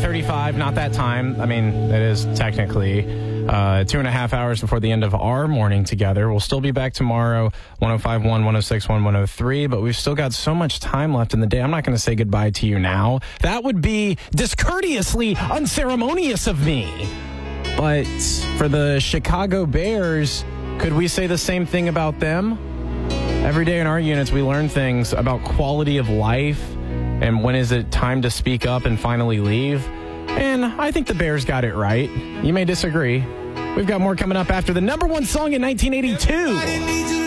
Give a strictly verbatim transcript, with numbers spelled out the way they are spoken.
thirty-five, not that time. I mean, it is technically uh, two and a half hours before the end of our morning together. We'll still be back tomorrow, one oh five point one, one oh six point one, one oh three, but we've still got so much time left in the day. I'm not going to say goodbye to you now. That would be discourteously unceremonious of me. But for the Chicago Bears, could we say the same thing about them? Every day in our units, we learn things about quality of life and when is it time to speak up and finally leave. And I think the Bears got it right. You may disagree. We've got more coming up after the number one song in nineteen eighty-two.